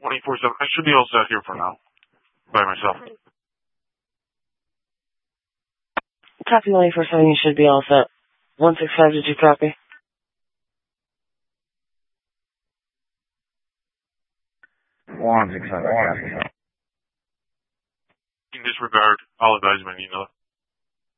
24/7. I should be all set here for now. By myself. Copy 24/7, you should be all set. 165, did you copy? In this regard, I'll advise my Nina.